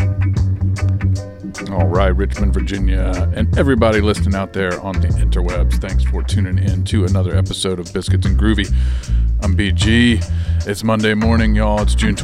All right, Richmond, Virginia, and everybody listening out there on the interwebs, thanks for tuning in to another episode of Biscuits and Groovy. I'm BG. It's Monday morning, y'all. It's June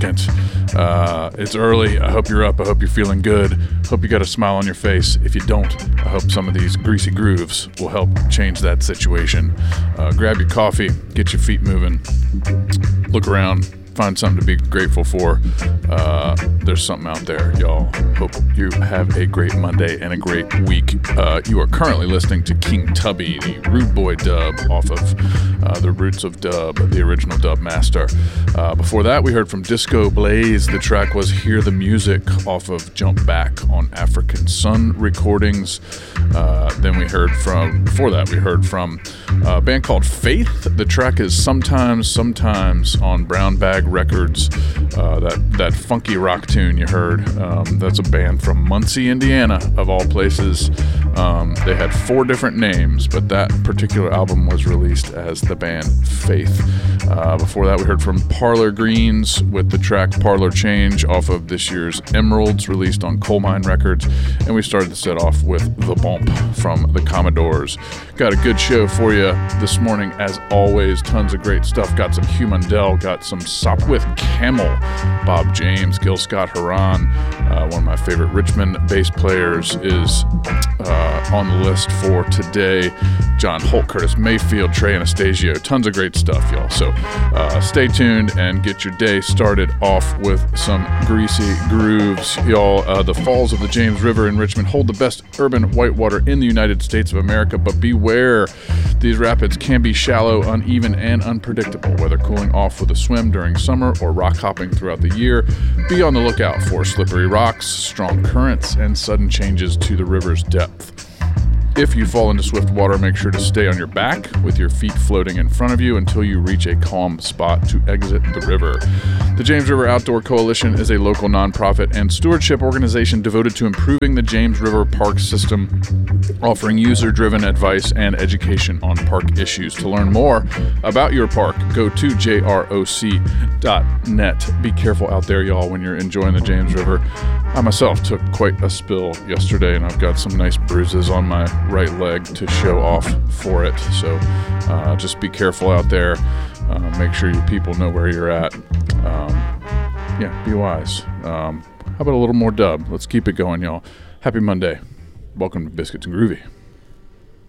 22nd. It's early. I hope you're up. I hope you're feeling good. Hope you got a smile on your face. If you don't, I hope some of these greasy grooves will help change that situation. Grab your coffee, get your feet moving, look around, find something to be grateful for. There's something out there, y'all. Hope you have a great Monday and a great week. You are currently listening to King Tubby, the Rude Boy dub off of The Roots of Dub, the original dub master. Before that, we heard from Disco Blaze. The track was Hear the Music off of Jump Back on African Sun Recordings. Then before that, we heard from a band called Faith. The track is Sometimes on Brown Bag Records. That funky rock tune you heard, that's a band from Muncie, Indiana, of all places. They had 4 different names, but that particular album was released as the band Faith. Before that, we heard from Parlor Greens with the track Parlor Change off of this year's Emeralds, released on Coal Mine Records. And we started the set off with The Bump from the Commodores. Got a good show for you this morning, as always. Tons of great stuff. Got some Hugh Mundell, got some Sop with Camel, Bob James, Gil Scott-Heron. One of my favorite Richmond bass players is on the list for today. John Holt, Curtis Mayfield, Trey Anastasio. Tons of great stuff, y'all. So stay tuned and get your day started off with some greasy grooves, y'all. The falls of the James River in Richmond hold the best urban whitewater in the United States of America, but beware. These rapids can be shallow, uneven, and unpredictable. Whether cooling off with a swim during summer or rock hopping throughout the year, be on the lookout for slippery rocks, strong currents, and sudden changes to the river's depth. If you fall into swift water, make sure to stay on your back with your feet floating in front of you until you reach a calm spot to exit the river. The James River Outdoor Coalition is a local nonprofit and stewardship organization devoted to improving the James River Park system, offering user-driven advice and education on park issues. To learn more about your park, go to jroc.net. Be careful out there, y'all, when you're enjoying the James River. I myself took quite a spill yesterday, and I've got some nice bruises on my right leg to show off for it. So just be careful out there. Make sure you people know where you're at. Be wise. How about a little more dub? Let's keep it going, y'all. Happy Monday. Welcome to Biscuits and Groovy.